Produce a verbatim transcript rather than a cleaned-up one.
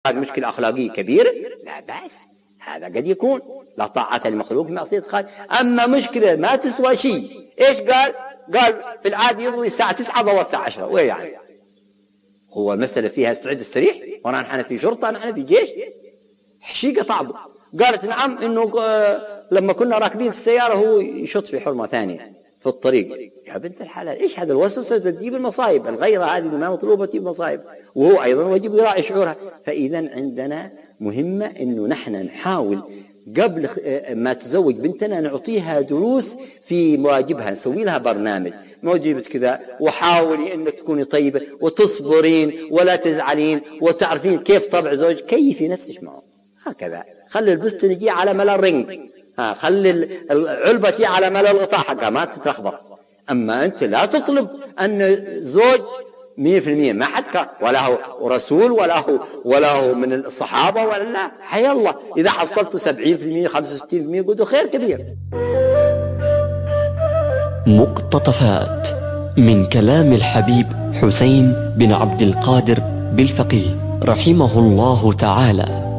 هذه مشكلة أخلاقية كبيرة لا بأس، هذا قد يكون لا طاعة لمخلوق في معصية الخالق. أما مشكلة ما تسوى شيء، إيش قال؟ قال في العادة يضوي الساعة تسعة ضوى الساعة عشرة، وين يعني؟ هو المسألة فيها استعد استريح، وانا نحن في شرطة نحن في جيش؟ حشيقة طعبة. قالت نعم إنه لما كنا راكبين في السيارة هو يشط في حرمة ثانية في الطريق. يا بنت الحلال إيش هذا الوسوسة بتجيب المصايب، الغيرة هذه اللي ما مطلوبة تجيب مصايب، وهو أيضا واجب يراعي شعورها. فإذا عندنا مهمة إنه نحن نحاول قبل ما تزوج بنتنا نعطيها دروس في مواجبها، نسوي لها برنامج موجبة كذا، وحاولي انك تكوني طيبة وتصبرين ولا تزعلين وتعرفين كيف طبع زوج، كيفي نفسك معه هكذا. خلي البستن يجي على ملا الرنج، ها خلي العلبة تجي على ملا الغطاء حقها ما تتلخبط. اما انت لا تطلب ان زوج مية في المية، ما حد كان ولا هو رسول ولا هو ولا هو من الصحابة ولا لا، حي الله إذا حصلت سبعين في المية خمسة وستين في المية قدوا خير كبير. مقتطفات من كلام الحبيب حسين بن عبد القادر بالفقيه رحمه الله تعالى.